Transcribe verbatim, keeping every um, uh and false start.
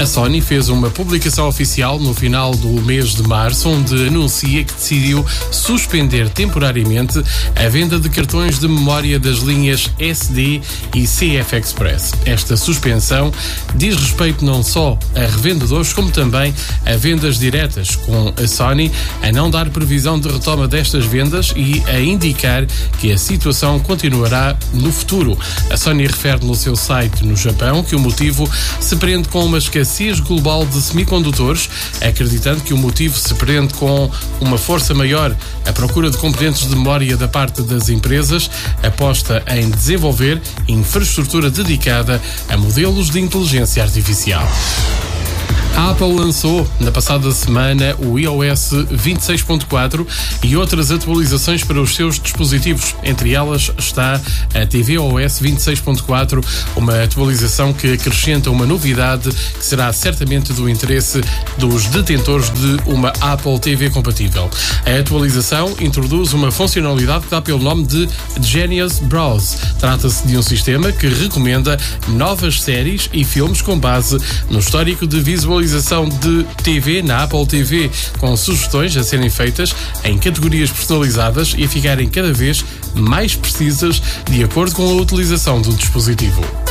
A Sony fez uma publicação oficial no final do mês de março, onde anuncia que decidiu suspender temporariamente a venda de cartões de memória das linhas S D e C F Express. Esta suspensão diz respeito não só a revendedores, como também a vendas diretas, com a Sony a não dar previsão de retoma destas vendas e a indicar que a situação continuará no futuro. A Sony refere no seu site no Japão que o motivo se prende com uma escassez global de semicondutores, acreditando que o motivo se prende com uma força maior a procura de componentes de memória da parte das empresas, aposta em desenvolver infraestrutura dedicada a modelos de inteligência artificial. A Apple lançou na passada semana o i O S vinte e seis ponto quatro e outras atualizações para os seus dispositivos. Entre elas está a tvOS vinte e seis ponto quatro, uma atualização que acrescenta uma novidade que será certamente do interesse dos detentores de uma Apple T V compatível. A atualização introduz uma funcionalidade que dá pelo nome de Genius Browse. Trata-se de um sistema que recomenda novas séries e filmes com base no histórico de visualização de T V na Apple T V, com sugestões a serem feitas em categorias personalizadas e a ficarem cada vez mais precisas de acordo com a utilização do dispositivo.